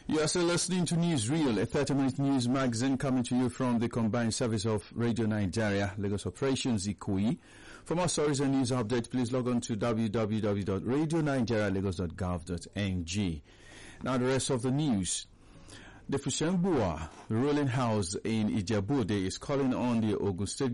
You are still listening to Newsreel, a 30-minute news magazine coming to you from the combined service of Radio Nigeria, Lagos Operations, Ikoyi. For more stories and news updates, please log on to www.radionigerialagos.gov.ng. Now the rest of the news. The Fushembua ruling house in Ijebu-Ode is calling on the Ogun State